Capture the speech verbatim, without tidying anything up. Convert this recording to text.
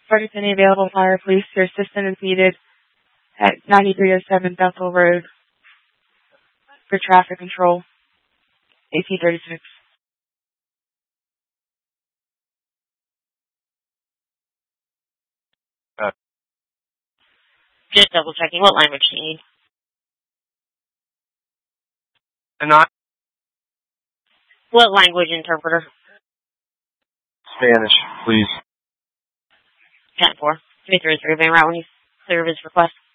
Target any available fire, police. Your assistance is needed at ninety-three oh seven Bethel Road for traffic control. eighteen thirty-six. Uh, Just double checking. What language do you need? and not What language interpreter? Spanish, please. ten four. Give me through the three van route when you clear of his request.